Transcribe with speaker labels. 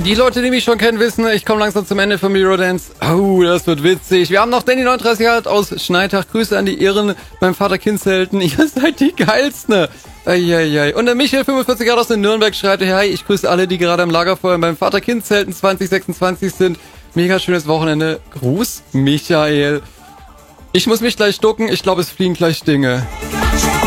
Speaker 1: Die Leute, die mich schon kennen, wissen, ich komme langsam zum Ende vom Eurodance. Oh, das wird witzig. Wir haben noch Danny 39 alt aus Schneitach. Grüße an die Irren beim Vater-Kind-Zelten. Ihr seid die Geilsten. Eieiei. Und der Michael 45 Grad aus den Nürnberg schreibt, hey, ich grüße alle, die gerade am Lagerfeuer beim Vater-Kind-Zelten 2026 sind. Mega schönes Wochenende. Gruß, Michael. Ich muss mich gleich ducken. Ich glaube, es fliegen gleich Dinge.